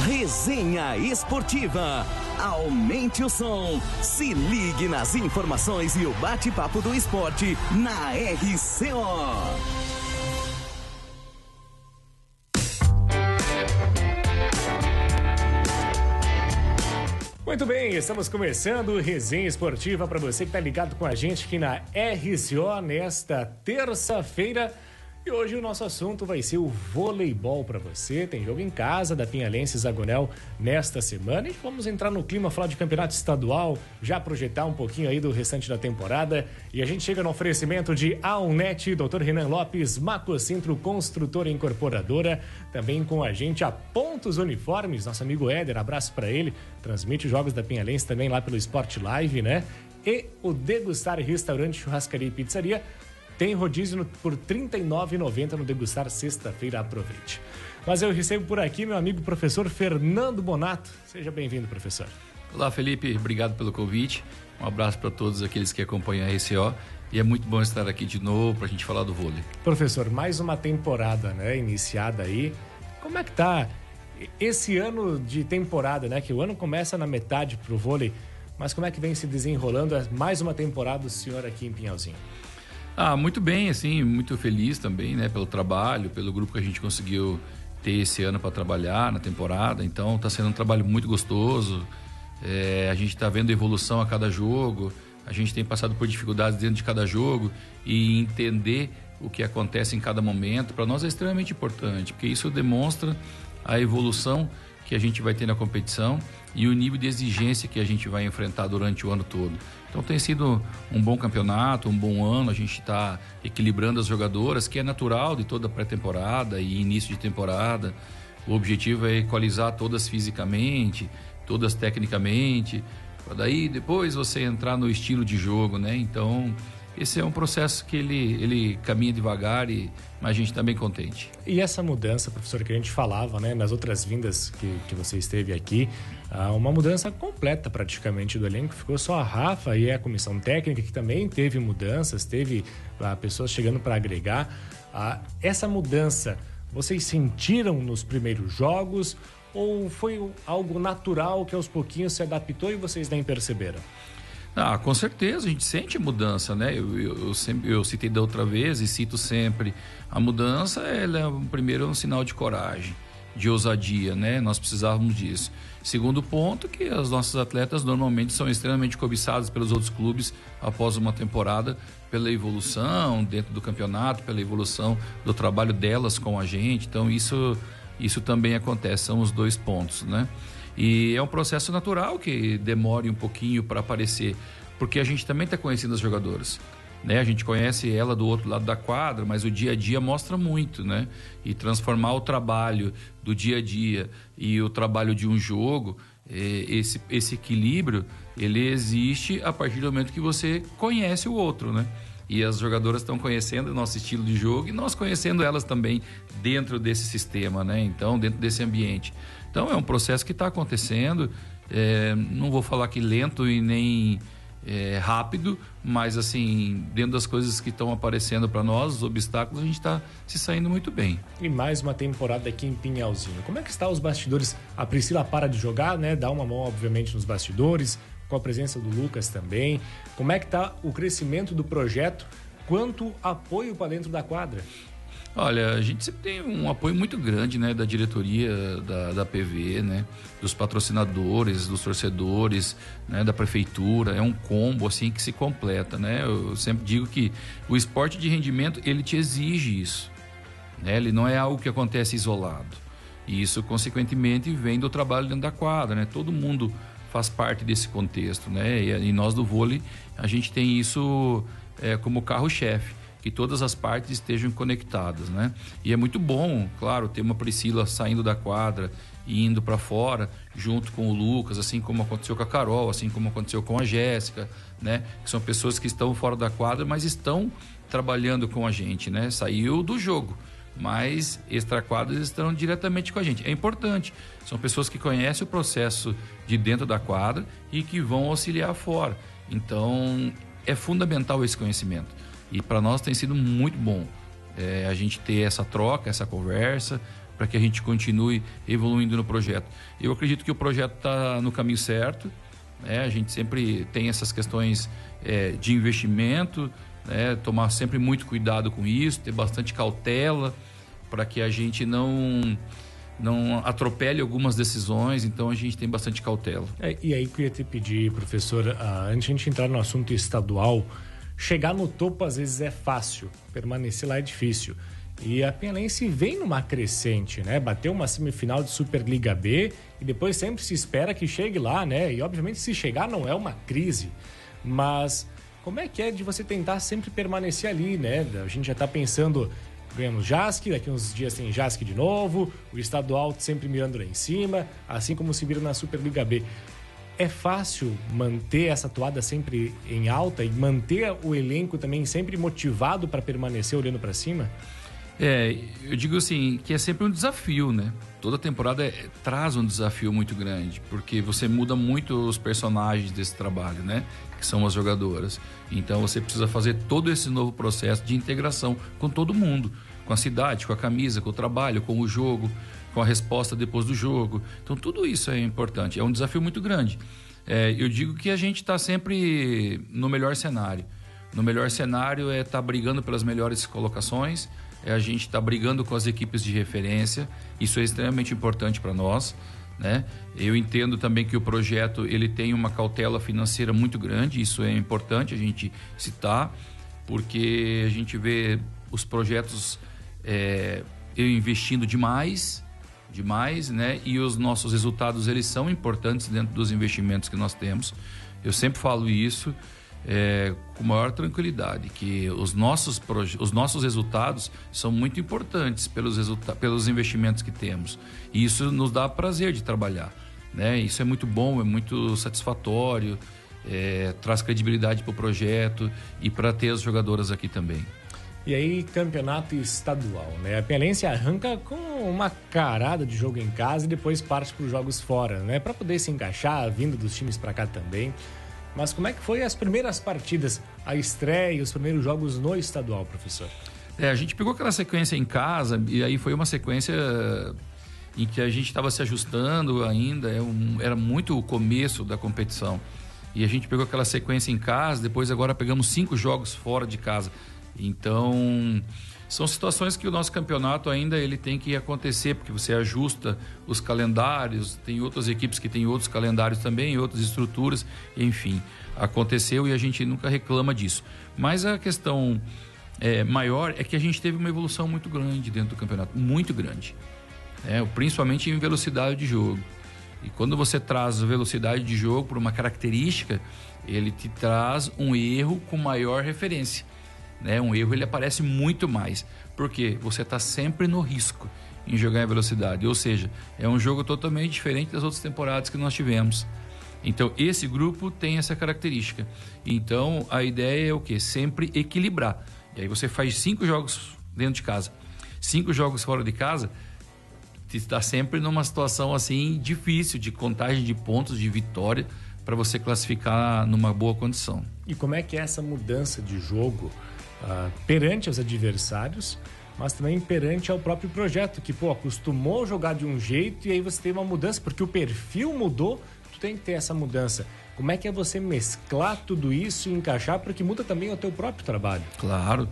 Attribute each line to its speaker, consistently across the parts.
Speaker 1: Resenha Esportiva. Aumente o som, se ligue nas informações e o bate-papo do esporte na RCO.
Speaker 2: Muito bem, estamos começando o Resenha Esportiva para você que está ligado com a gente aqui na RCO nesta terça-feira. E hoje o nosso assunto vai ser o voleibol para você. Tem jogo em casa da Pinhalense Zagonel nesta semana. E vamos entrar no clima, falar de campeonato estadual, já projetar um pouquinho aí do restante da temporada. E a gente chega no oferecimento de Aulnet, Dr. Renan Lopes, Macocentro Construtora e Incorporadora. Também com a gente a Pontos Uniformes, nosso amigo Éder, abraço para ele. Transmite os jogos da Pinhalense também lá pelo Sport Live, né? E o Degustar Restaurante, Churrascaria e Pizzaria. Tem rodízio por R$ 39,90 no Degustar, sexta-feira, aproveite. Mas eu recebo por aqui meu amigo professor Fernando Bonato. Seja bem-vindo, professor.
Speaker 3: Olá, Felipe, obrigado pelo convite. Um abraço para todos aqueles que acompanham a RCO. E é muito bom estar aqui de novo para a gente falar do vôlei.
Speaker 2: Professor, mais uma temporada, né, iniciada aí. Como é que tá esse ano de temporada, né? Que o ano começa na metade pro vôlei, mas como é que vem se desenrolando mais uma temporada do senhor aqui em Pinhalzinho?
Speaker 3: Muito bem, assim, muito feliz também, né, pelo trabalho, pelo grupo que a gente conseguiu ter esse ano para trabalhar na temporada. Então, está sendo um trabalho muito gostoso. A gente está vendo evolução a cada jogo. A gente tem passado por dificuldades dentro de cada jogo e entender o que acontece em cada momento, para nós é extremamente importante, porque isso demonstra a evolução que a gente vai ter na competição e o nível de exigência que a gente vai enfrentar durante o ano todo. Então tem sido um bom campeonato, um bom ano, a gente está equilibrando as jogadoras, que é natural de toda pré-temporada e início de temporada. O objetivo é equalizar todas fisicamente, todas tecnicamente, para daí depois você entrar no estilo de jogo, né? Então esse é um processo que ele caminha devagar, mas a gente está bem contente.
Speaker 2: E essa mudança, professor, que a gente falava, né, nas outras vindas que você esteve aqui, uma mudança completa praticamente do elenco, ficou só a Rafa e a comissão técnica, que também teve mudanças, teve pessoas chegando para agregar. Essa mudança, vocês sentiram nos primeiros jogos ou foi algo natural que aos pouquinhos se adaptou e vocês nem perceberam?
Speaker 3: Com certeza, a gente sente a mudança, né? Eu citei da outra vez e cito sempre, a mudança ela é primeiro um sinal de coragem, de ousadia, né? Nós precisávamos disso. Segundo ponto, que as nossas atletas normalmente são extremamente cobiçadas pelos outros clubes após uma temporada, pela evolução dentro do campeonato, pela evolução do trabalho delas com a gente. Então isso também acontece, são os dois pontos, né? E é um processo natural que demore um pouquinho para aparecer, porque a gente também está conhecendo as jogadoras, né? A gente conhece ela do outro lado da quadra, mas o dia a dia mostra muito, né? E transformar o trabalho do dia a dia e o trabalho de um jogo, esse equilíbrio, ele existe a partir do momento que você conhece o outro, né? E as jogadoras estão conhecendo o nosso estilo de jogo e nós conhecendo elas também dentro desse sistema, né? Então, dentro desse ambiente. Então, é um processo que está acontecendo, não vou falar que lento e nem rápido, mas assim, dentro das coisas que estão aparecendo para nós, os obstáculos, a gente está se saindo muito bem.
Speaker 2: E mais uma temporada aqui em Pinhalzinho. Como é que está os bastidores? A Priscila para de jogar, né? Dá uma mão, obviamente, nos bastidores, com a presença do Lucas também. Como é que está o crescimento do projeto quanto apoio para dentro da quadra?
Speaker 3: Olha, a gente sempre tem um apoio muito grande, né, da diretoria da PV, né, dos patrocinadores, dos torcedores, né, da prefeitura. É um combo assim que se completa, né? Eu sempre digo que o esporte de rendimento, ele te exige isso, né? Ele não é algo que acontece isolado. E isso, consequentemente, vem do trabalho dentro da quadra, né? Todo mundo faz parte desse contexto, né? E nós do vôlei, a gente tem isso como carro-chefe, que todas as partes estejam conectadas, né? E é muito bom, claro, ter uma Priscila saindo da quadra e indo para fora, junto com o Lucas, assim como aconteceu com a Carol, assim como aconteceu com a Jéssica, né? Que são pessoas que estão fora da quadra, mas estão trabalhando com a gente, né? Saiu do jogo, mas extra-quadras estão diretamente com a gente. É importante, são pessoas que conhecem o processo de dentro da quadra e que vão auxiliar fora. Então, é fundamental esse conhecimento. E para nós tem sido muito bom a gente ter essa troca, essa conversa, para que a gente continue evoluindo no projeto. Eu acredito que o projeto está no caminho certo, né? A gente sempre tem essas questões de investimento, né? Tomar sempre muito cuidado com isso, ter bastante cautela para que a gente não atropele algumas decisões, então a gente tem bastante cautela.
Speaker 2: E aí que eu ia te pedir, professor, antes de a gente entrar no assunto estadual, chegar no topo às vezes é fácil, permanecer lá é difícil. E a Pinhalense vem numa crescente, né? Bateu uma semifinal de Superliga B e depois sempre se espera que chegue lá, né? E obviamente se chegar não é uma crise, mas como é que é de você tentar sempre permanecer ali, né? A gente já está pensando, ganhamos JASC, daqui uns dias tem JASC de novo, o estadual sempre mirando lá em cima, assim como se vira na Superliga B. É fácil manter essa toada sempre em alta e manter o elenco também sempre motivado para permanecer olhando para cima?
Speaker 3: Eu digo assim, que é sempre um desafio, né? Toda temporada traz um desafio muito grande, porque você muda muito os personagens desse trabalho, né? Que são as jogadoras. Então você precisa fazer todo esse novo processo de integração com todo mundo, com a cidade, com a camisa, com o trabalho, com o jogo, com a resposta depois do jogo. Então tudo isso é importante, é um desafio muito grande. Eu digo que a gente está sempre no melhor cenário. No melhor cenário é estar brigando pelas melhores colocações, a gente está brigando com as equipes de referência, isso é extremamente importante para nós, né? Eu entendo também que o projeto ele tem uma cautela financeira muito grande, isso é importante a gente citar, porque a gente vê os projetos investindo demais, né? E os nossos resultados eles são importantes dentro dos investimentos que nós temos. Eu sempre falo isso com maior tranquilidade, que os nossos resultados são muito importantes pelos investimentos que temos. E isso nos dá prazer de trabalhar, né? Isso é muito bom, é muito satisfatório, traz credibilidade para o projeto e para ter as jogadoras aqui também.
Speaker 2: E aí, campeonato estadual, né? A Pinhalense arranca com uma carada de jogo em casa e depois parte para os jogos fora, né? Para poder se encaixar, vindo dos times para cá também. Mas como é que foi as primeiras partidas, a estreia e os primeiros jogos no estadual, professor?
Speaker 3: A gente pegou aquela sequência em casa e aí foi uma sequência em que a gente estava se ajustando ainda, era muito o começo da competição. E a gente pegou aquela sequência em casa, depois agora pegamos 5 jogos fora de casa. Então, são situações que o nosso campeonato ainda ele tem que acontecer, porque você ajusta os calendários, tem outras equipes que têm outros calendários também, outras estruturas, enfim, aconteceu e a gente nunca reclama disso. Mas a questão maior é que a gente teve uma evolução muito grande dentro do campeonato, muito grande, principalmente em velocidade de jogo. E quando você traz velocidade de jogo por uma característica, ele te traz um erro com maior referência. Um erro ele aparece muito mais, porque você está sempre no risco em jogar em velocidade, ou seja, é um jogo totalmente diferente das outras temporadas que nós tivemos. Então esse grupo tem essa característica, então a ideia é o quê? Sempre equilibrar. E aí você faz 5 jogos dentro de casa, 5 jogos fora de casa, está sempre numa situação assim difícil de contagem de pontos, de vitória, para você classificar numa boa condição.
Speaker 2: E como é que é essa mudança de jogo perante os adversários, mas também perante ao próprio projeto, que acostumou jogar de um jeito e aí você tem uma mudança, porque o perfil mudou, tu tem que ter essa mudança. Como é que é você mesclar tudo isso e encaixar, porque muda também o teu próprio trabalho?
Speaker 3: Claro.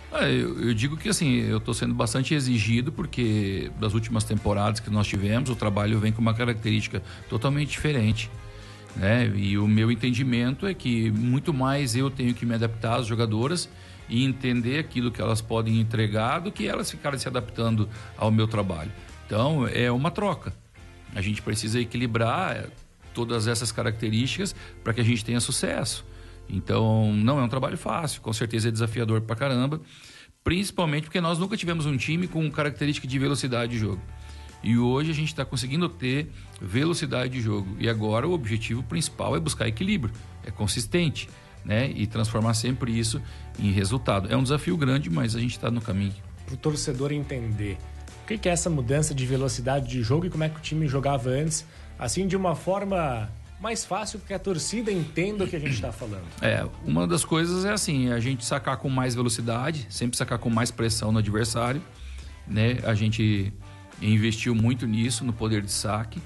Speaker 3: Eu digo que assim, eu estou sendo bastante exigido, porque das últimas temporadas que nós tivemos, o trabalho vem com uma característica totalmente diferente, né? E o meu entendimento é que muito mais eu tenho que me adaptar às jogadoras e entender aquilo que elas podem entregar do que elas ficarem se adaptando ao meu trabalho. Então, é uma troca. A gente precisa equilibrar todas essas características para que a gente tenha sucesso. Então, não é um trabalho fácil, com certeza é desafiador pra caramba, principalmente porque nós nunca tivemos um time com característica de velocidade de jogo. E hoje a gente está conseguindo ter velocidade de jogo. E agora o objetivo principal é buscar equilíbrio, é consistente, né? E transformar sempre isso em resultado. É um desafio grande, mas a gente está no caminho.
Speaker 2: Para o torcedor entender o que é essa mudança de velocidade de jogo e como é que o time jogava antes, assim de uma forma mais fácil, porque a torcida entenda o que a gente está falando.
Speaker 3: Uma das coisas é assim, a gente sacar com mais velocidade, sempre sacar com mais pressão no adversário, né? A gente investiu muito nisso, no poder de saque.